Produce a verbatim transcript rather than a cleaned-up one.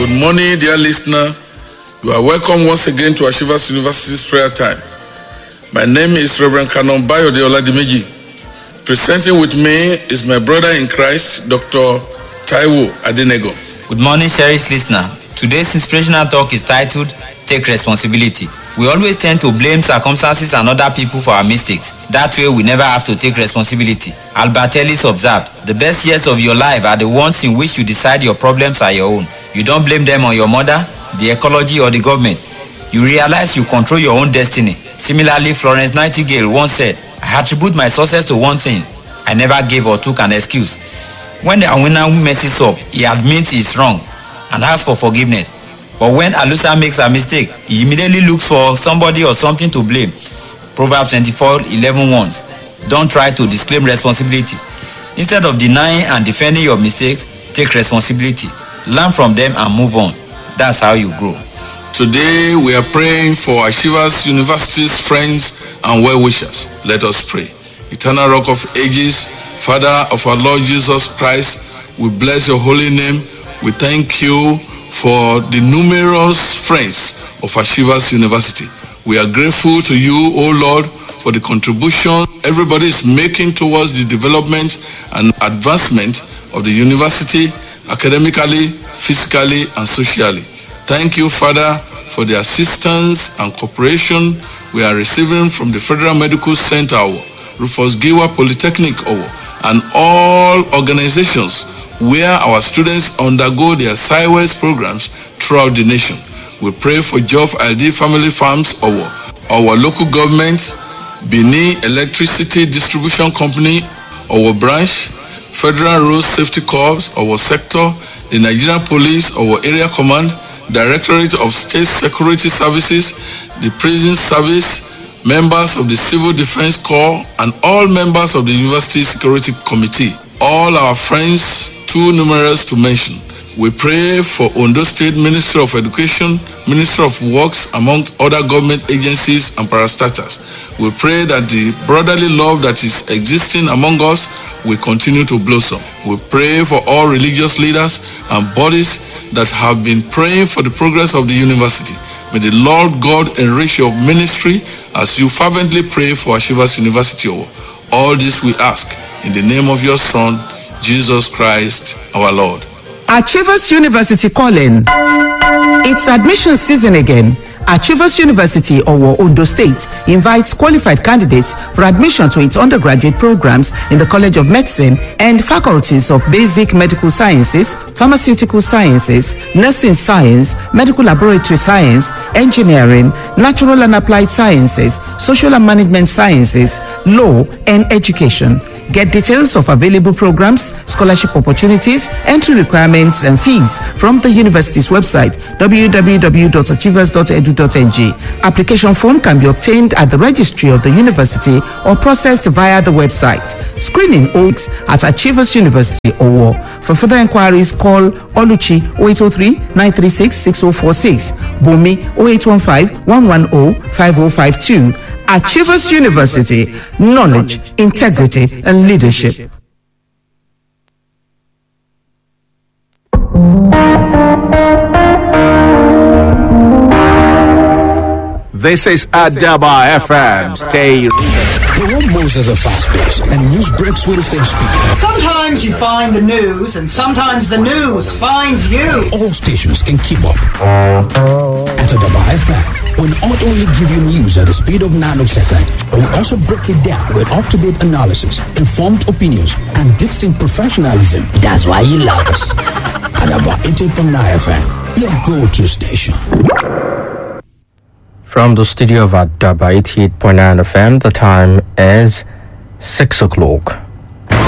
Good morning, dear listener. You are welcome once again to Achievers University's prayer time. My name is Reverend Canon Bayode Oladimeji. Presenting with me is my brother in Christ, Doctor Taiwo Adenego. Good morning, cherished listener. Today's inspirational talk is titled, Take Responsibility. We always tend to blame circumstances and other people for our mistakes. That way, we never have to take responsibility. Albert Ellis observed, the best years of your life are the ones in which you decide your problems are your own. You don't blame them on your mother, the ecology, or the government. You realize you control your own destiny. Similarly, Florence Nightingale once said, I attribute my success to one thing. I never gave or took an excuse. When the winner messes up, he admits he's wrong and asks for forgiveness. But when a loser makes a mistake, he immediately looks for somebody or something to blame. Proverbs twenty-four eleven warns, don't try to disclaim responsibility. Instead of denying and defending your mistakes, take responsibility. Learn from them and move on. That's how you grow. Today we are praying for Achievers University's friends and well-wishers. Let us pray. Eternal Rock of Ages, Father of our Lord Jesus Christ, we bless your holy name. We thank you for the numerous friends of Achievers University. We are grateful to you, O Lord, for the contribution everybody is making towards the development and advancement of the university, academically, physically, and socially. Thank you, Father, for the assistance and cooperation we are receiving from the Federal Medical Center, Rufus Giwa Polytechnic, and all organizations where our students undergo their SciWest programs throughout the nation. We pray for Jof L D Family Farms, our, our local government, Benin Electricity Distribution Company, our branch, Federal Road Safety Corps, our sector, the Nigerian Police, our area command, Directorate of State Security Services, the Prison Service, members of the Civil Defense Corps, and all members of the University Security Committee. All our friends, too numerous to mention. We pray for Ondo State Ministry of Education, Ministry of Works, amongst other government agencies and parastatals. We pray that the brotherly love that is existing among us will continue to blossom. We pray for all religious leaders and bodies that have been praying for the progress of the university. May the Lord God enrich your ministry as you fervently pray for Achievers University. All this we ask in the name of your Son, Jesus Christ, our Lord. Achievers University calling. It's admission season again. Achievers University, or Ondo State, invites qualified candidates for admission to its undergraduate programs in the College of Medicine and faculties of Basic Medical Sciences, Pharmaceutical Sciences, Nursing Science, Medical Laboratory Science, Engineering, Natural and Applied Sciences, Social and Management Sciences, Law, and Education. Get details of available programs, scholarship opportunities, entry requirements, and fees from the university's website, w w w dot achievers dot e d u dot n g. Application form can be obtained at the registry of the university or processed via the website. Screening opens at Achievers University, Owo. For further inquiries, call Oluchi oh eight oh three, nine three six, six oh four six, Bumi oh eight one five, one one oh, five oh five two. Achievers University, knowledge, integrity, and leadership. This is Adaba F M. Stay. The one moves as a fast pace, and news breaks with the same speed. Sometimes you find the news, and sometimes the news finds you. All stations can keep up. At Adaba F M, we'll not only give you news at the speed of nanosecond, but we'll also break it down with up-to-date analysis, informed opinions, and distinct professionalism. That's why you love us. Adaba eighty-eight point nine F M, your go-to station. From the studio of Adaba eighty-eight point nine F M, the time is six o'clock.